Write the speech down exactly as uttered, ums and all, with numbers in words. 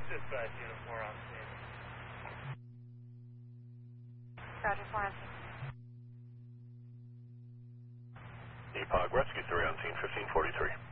Dispatch, unit four on scene. Roger, four on scene. E P O G, Rescue three on scene, fifteen forty-three.